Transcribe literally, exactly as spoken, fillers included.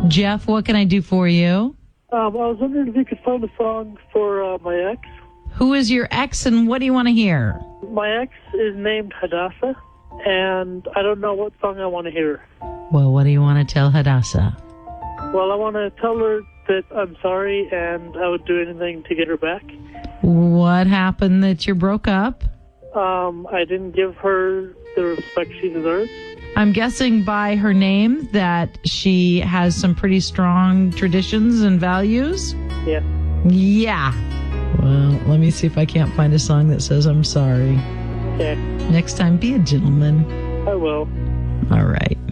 Jeff, what can I do for you? Um, I was wondering if you could find a song for uh, my ex. Who is your ex and what do you want to hear? My ex is named Hadassah, and I don't know what song I want to hear. Well, what do you want to tell Hadassah? Well, I want to tell her that I'm sorry and I would do anything to get her back. What happened that you broke up? Um, I didn't give her the respect she deserves. I'm guessing by her name that she has some pretty strong traditions and values? Yeah. Yeah. Well, let me see if I can't find a song that says I'm sorry. Okay. Next time, be a gentleman. I will. All right.